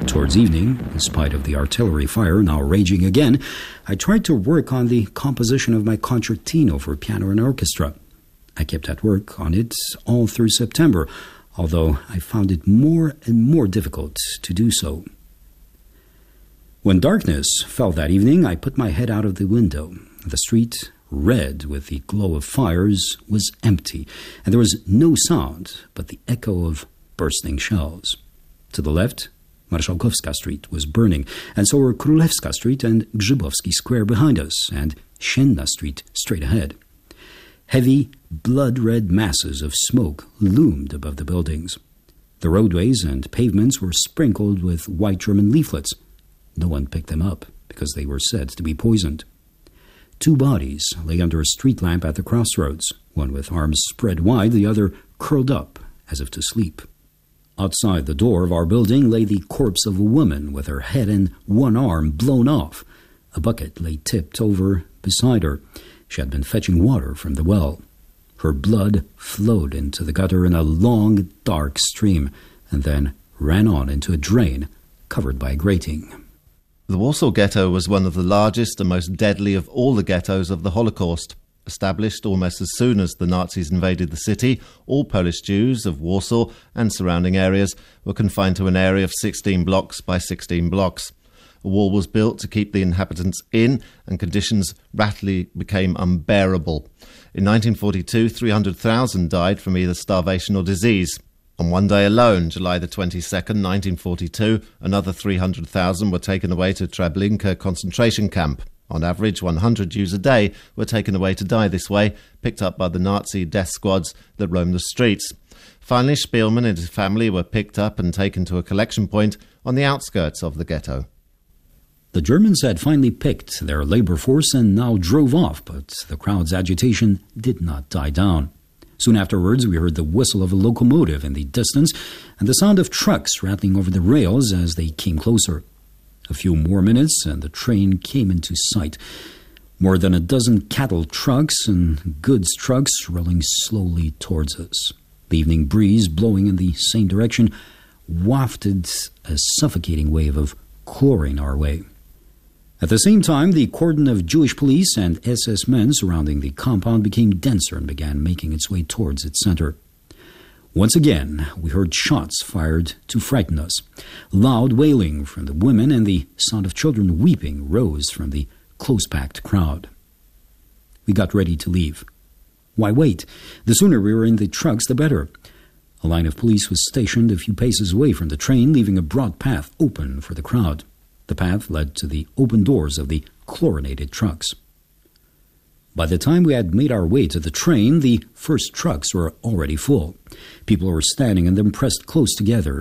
Towards evening, in spite of the artillery fire now raging again, I tried to work on the composition of my concertino for piano and orchestra. I kept at work on it all through September, although I found it more and more difficult to do so. When darkness fell that evening, I put my head out of the window. The street, red with the glow of fires, was empty, and there was no sound but the echo of bursting shells. To the left, Marszałkowska Street was burning, and so were Królewska Street and Grzybowski Square behind us, and Sienna Street straight ahead. Heavy, blood-red masses of smoke loomed above the buildings. The roadways and pavements were sprinkled with white German leaflets. No one picked them up, because they were said to be poisoned. 2 bodies lay under a street lamp at the crossroads, one with arms spread wide, the other curled up as if to sleep. Outside the door of our building lay the corpse of a woman with her head and one arm blown off. A bucket lay tipped over beside her. She had been fetching water from the well. Her blood flowed into the gutter in a long, dark stream, and then ran on into a drain covered by a grating. The Warsaw Ghetto was one of the largest and most deadly of all the ghettos of the Holocaust. Established almost as soon as the Nazis invaded the city, all Polish Jews of Warsaw and surrounding areas were confined to an area of 16 blocks by 16 blocks. A wall was built to keep the inhabitants in, and conditions rapidly became unbearable. In 1942, 300,000 died from either starvation or disease. On one day alone, July the 22nd, 1942, another 300,000 were taken away to Treblinka concentration camp. On average, 100 Jews a day were taken away to die this way, picked up by the Nazi death squads that roamed the streets. Finally, Spielmann and his family were picked up and taken to a collection point on the outskirts of the ghetto. The Germans had finally picked their labor force and now drove off, but the crowd's agitation did not die down. Soon afterwards, we heard the whistle of a locomotive in the distance and the sound of trucks rattling over the rails as they came closer. A few more minutes and the train came into sight. More than a dozen cattle trucks and goods trucks rolling slowly towards us. The evening breeze, blowing in the same direction, wafted a suffocating wave of chlorine our way. At the same time, the cordon of Jewish police and SS men surrounding the compound became denser and began making its way towards its center. Once again, we heard shots fired to frighten us. Loud wailing from the women and the sound of children weeping rose from the close-packed crowd. We got ready to leave. Why wait? The sooner we were in the trucks, the better. A line of police was stationed a few paces away from the train, leaving a broad path open for the crowd. The path led to the open doors of the chlorinated trucks. By the time we had made our way to the train, the first trucks were already full. People were standing in them pressed close together,